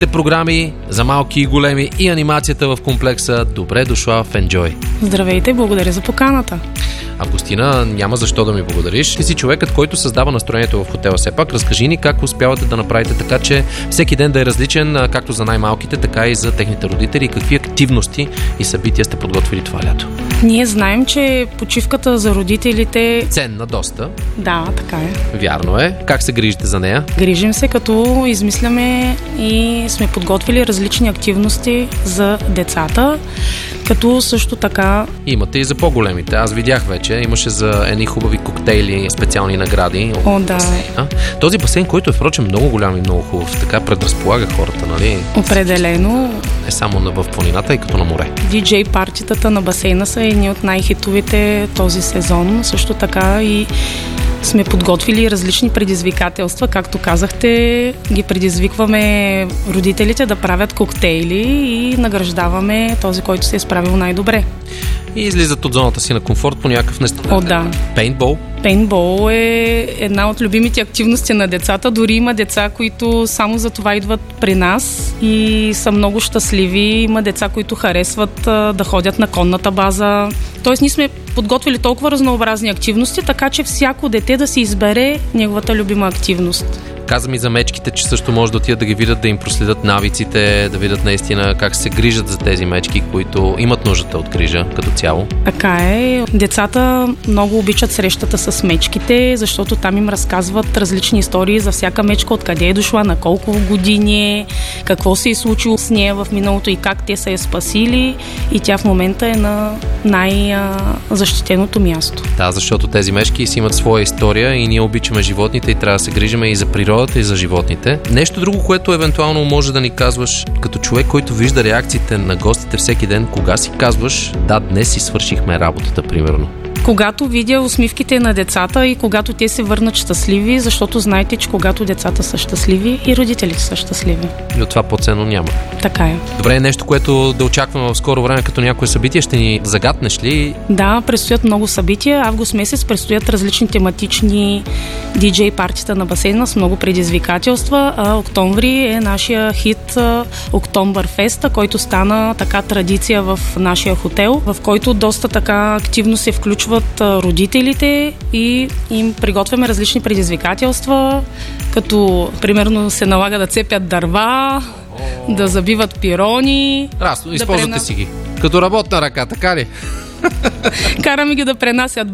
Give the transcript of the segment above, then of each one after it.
програми за малки и големи и анимацията в комплекса. Добре дошла в Enjoy. Здравейте, благодаря за поканата. Августина, няма защо да ми благодариш. Ти си човекът, който създава настроението в хотела. Все пак разкажи ни как успявате да направите така, че всеки ден да е различен, както за най-малките, така и за техните родители. И какви активности и събития сте подготвили това лято? Ние знаем, че почивката за родителите... Ценна доста. Да, така е. Вярно е. Как се грижите за нея? Грижим се, като измисляме и сме подготвили различни активности за децата, като също така... Имате и за по-големите. Аз видях вече. Имаше за едни хубави коктейли, специални награди. О, да. Басейна. Този басейн, който е впрочем много голям и много хубав. Така предразполага хората, нали? Определено. Не само в планината, и като на море. DJ партитата на басейна са едни от най-хитовите този сезон. Също така и сме подготвили различни предизвикателства. Както казахте, ги предизвикваме родителите да правят коктейли и награждаваме този, който се е справил най-добре. И излизат от зоната си на комфорт по някакъв нестандартен. О, да. Пейнтбол. Пейнтбол е една от любимите активности на децата. Дори има деца, които само за това идват при нас и са много щастливи. Има деца, които харесват да ходят на конната база. Тоест, ние сме подготвили толкова разнообразни активности, така че всяко дете да си избере неговата любима активност. Каза ми за мечките, че също може да отидат да ги видят, да им проследят навиците, да видят наистина как се грижат за тези мечки, които имат нуждата от грижа като цяло. Така е. Децата много обичат срещата с мечките, защото там им разказват различни истории за всяка мечка, откъде е дошла, на колко години е, какво се е случило с нея в миналото и как те са я спасили, и тя в момента е на най-защитеното място. Да, защото тези мечки си имат своя история и ние обичаме животните и трябва да се грижиме и за природата, и за животните. Нещо друго, което евентуално може да ни казваш като човек, който вижда реакциите на гостите всеки ден, кога си казваш: да, днес си свършихме работата, примерно? Когато видя усмивките на децата и когато те се върнат щастливи, защото знаете, че когато децата са щастливи, и родителите са щастливи. И от това по-ценно няма. Така е. Добре, нещо, което да очакваме в скоро време като някое събитие, ще ни загатнеш ли? Да, предстоят много събития. Август месец предстоят различни тематични DJ партита на басейна с много предизвикателства, а октомври е нашия хит Октоберфест, който стана така традиция в нашия хотел, в който доста така активно се включва родителите и им приготвяме различни предизвикателства, като примерно се налага да цепят дърва, да забиват пирони. Расно, използвате си ги. Като работна ръка, така ли? Караме ги да пренасят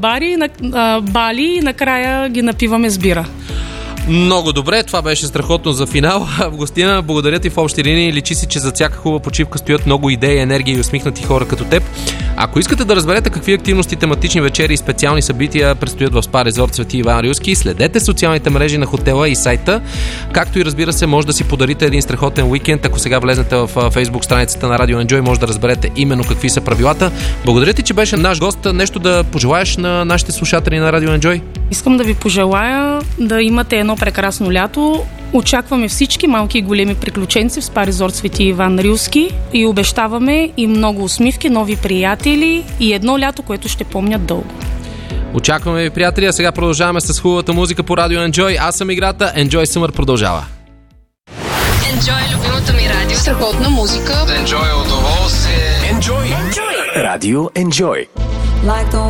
бали и накрая ги напиваме с бира. Много добре, това беше страхотно за финал. Августина, благодаря ти в общи линии. Личи си, че за всяка хубава почивка стоят много идеи, енергия и усмихнати хора като теб. Ако искате да разберете какви активности, тематични вечери и специални събития предстоят в СПА Резорт Свети Иван Рилски, следете социалните мрежи на хотела и сайта, както и разбира се, може да си подарите един страхотен уикенд. Ако сега влезнете в Facebook страницата на Radio Enjoy, може да разберете именно какви са правилата. Благодаря ти, че беше наш гост. Нещо да пожелаеш на нашите слушатели на Radio Enjoy? Искам да ви пожелая да имате едно прекрасно лято. Очакваме всички малки и големи приключенци в СПА Резорт Свети Иван Рилски и обещаваме и много усмивки, нови приятели и едно лято, което ще помнят дълго. Очакваме ви, приятели, а сега продължаваме с хубавата музика по Radio Enjoy. Аз съм Играта, Enjoy Summer продължава. Enjoy любимото ми радио. Страхотна музика. Enjoy удоволствие. Enjoy. Radio Enjoy.